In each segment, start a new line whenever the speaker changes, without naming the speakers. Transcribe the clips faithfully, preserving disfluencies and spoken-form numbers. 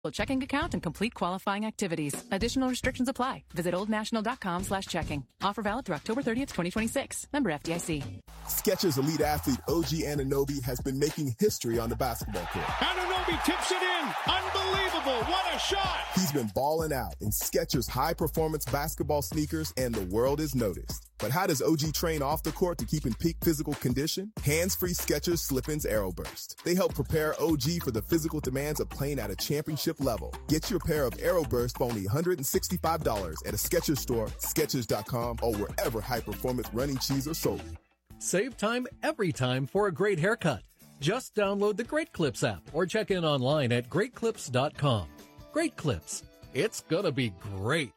checking account and complete qualifying activities. Additional restrictions apply. Visit oldnational.com slash checking. Offer valid through October thirtieth, twenty twenty-six. Member F D I C.
Skechers elite athlete O G Anunoby has been making history on the basketball court.
Anunoby tips it in. Unbelievable. What a shot.
He's been balling out in Skechers high-performance basketball sneakers, and the world is noticed. But how does O G train off the court to keep in peak physical condition? Hands-free Skechers Slip-ins Aeroburst. They help prepare O G for the physical demands of playing at a championship level. Get your pair of Aeroburst for only one hundred sixty-five dollars at a Skechers store, Skechers dot com, or wherever high-performance running shoes are sold.
Save time every time for a great haircut. Just download the Great Clips app or check in online at great clips dot com. Great Clips. It's gonna be great.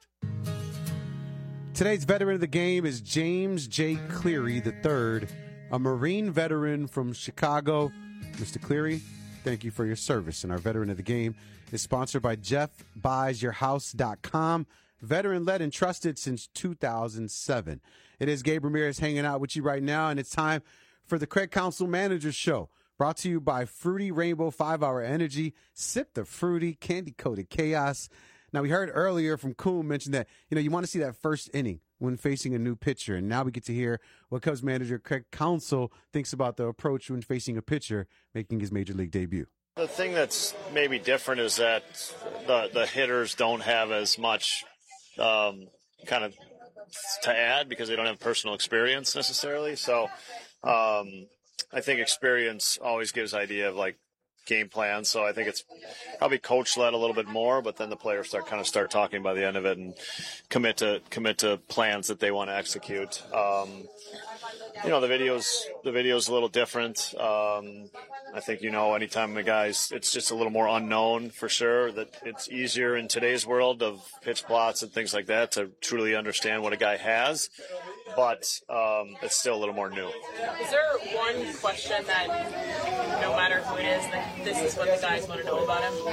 Today's veteran of the game is James J. Cleary the third, a Marine veteran from Chicago. Mister Cleary, thank you for your service. And our veteran of the game is sponsored by Jeff Buys Your House dot com. Veteran-led and trusted since two thousand seven. It is Gabe Ramirez hanging out with you right now, and it's time for the Craig Counsell Manager's Show. Brought to you by Fruity Rainbow five hour Energy. Sip the fruity, candy-coated chaos. Now, we heard earlier from Kuhn mention that, you know, you want to see that first inning when facing a new pitcher. And now we get to hear what Cubs manager Craig Counsell thinks about the approach when facing a pitcher making his major league debut.
The thing that's maybe different is that the, the hitters don't have as much um, kind of to add because they don't have personal experience necessarily. So um, I think experience always gives idea of like game plan. So I think it's probably coach led a little bit more, but then the players start kind of start talking by the end of it and commit to commit to plans that they want to execute. Um, you know, the video's the video's a little different. Um, I think, you know, anytime a guy's, it's just a little more unknown for sure, that it's easier in today's world of pitch plots and things like that to truly understand what a guy has, but um, it's still a little more new.
Is there one question that, no matter who it is, that this is what the guys want to know about him?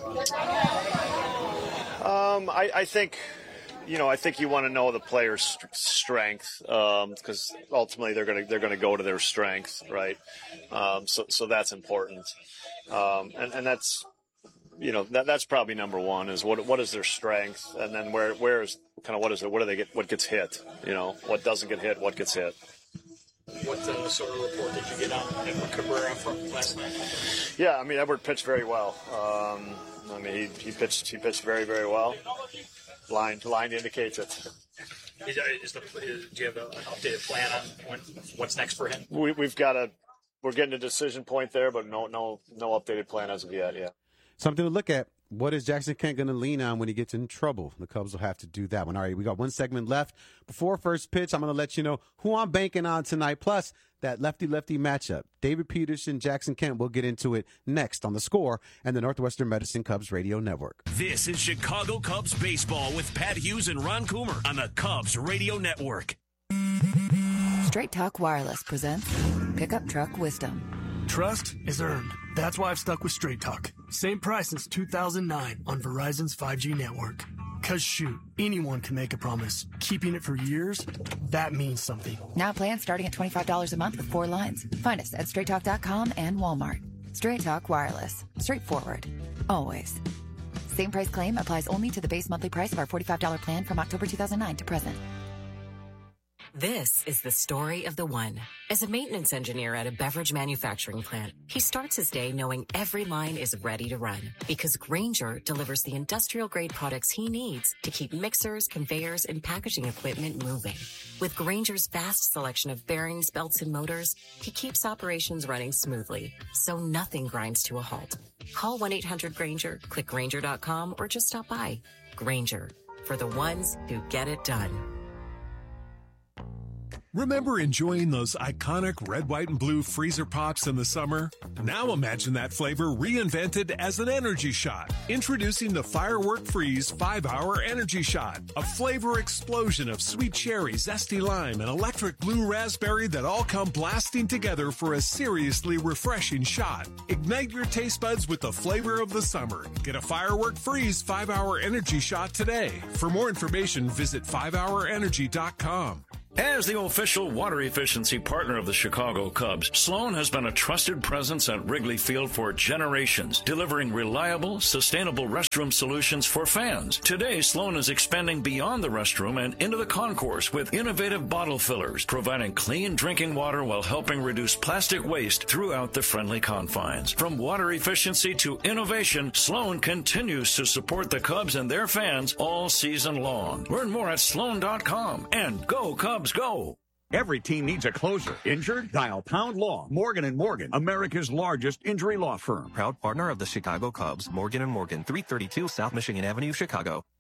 Um, I, I think, you know, I think you want to know the player's strength, because um, ultimately they're going to they're going to go to their strength, right? Um, so so that's important, um, and and that's, you know, that that's probably number one is what what is their strength, and then where where is kind of what is it? What do they get? What gets hit? You know, what doesn't get hit? What gets hit?
What uh, sort of report did you get on Edward Cabrera from last night?
Yeah, I mean, Edward pitched very well. Um, I mean, he, he pitched he pitched very very well. Line line indicates it.
Is, is the, is, do you have an updated plan on when, what's next for him?
We, we've got a we're getting a decision point there, but no no no updated plan as of yet. Yeah.
Something to look at. What is Jackson Kent going to lean on when he gets in trouble? The Cubs will have to do that one. All right, we got one segment left. Before first pitch, I'm going to let you know who I'm banking on tonight, plus that lefty-lefty matchup. David Peterson, Jackson Kent. We'll get into it next on The Score and the Northwestern Medicine Cubs Radio Network.
This is Chicago Cubs baseball with Pat Hughes and Ron Coomer on the Cubs Radio Network.
Straight Talk Wireless presents Pickup Truck Wisdom.
Trust is earned. That's why I've stuck with Straight Talk. Same price since two thousand nine on Verizon's five G network. Cause shoot, anyone can make a promise. Keeping it for years, that means something.
Now plans starting at twenty-five dollars a month with four lines. Find us at straight talk dot com and Walmart. Straight Talk Wireless. Straightforward. Always. Same price claim applies only to the base monthly price of our forty-five dollars plan from October two thousand nine to present.
This is the story of the one. As a maintenance engineer at a beverage manufacturing plant, he starts his day knowing every line is ready to run because Grainger delivers the industrial-grade products he needs to keep mixers, conveyors, and packaging equipment moving. With Grainger's vast selection of bearings, belts, and motors, he keeps operations running smoothly, so nothing grinds to a halt. Call one eight hundred Grainger, click Grainger dot com, or just stop by. Grainger, for the ones who get it done.
Remember enjoying those iconic red, white, and blue freezer pops in the summer? Now imagine that flavor reinvented as an energy shot. Introducing the Firework Freeze five hour Energy Shot. A flavor explosion of sweet cherry, zesty lime, and electric blue raspberry that all come blasting together for a seriously refreshing shot. Ignite your taste buds with the flavor of the summer. Get a Firework Freeze five hour Energy Shot today. For more information, visit five hour energy dot com.
As the official water efficiency partner of the Chicago Cubs, Sloan has been a trusted presence at Wrigley Field for generations, delivering reliable, sustainable restroom solutions for fans. Today, Sloan is expanding beyond the restroom and into the concourse with innovative bottle fillers, providing clean drinking water while helping reduce plastic waste throughout the friendly confines. From water efficiency to innovation, Sloan continues to support the Cubs and their fans all season long. Learn more at sloan dot com and go Cubs go!
Every team needs a closer. Injured? Dial Pound Law. Morgan and Morgan, America's largest injury law firm.
Proud partner of the Chicago Cubs. Morgan and Morgan, three thirty-two South Michigan Avenue, Chicago.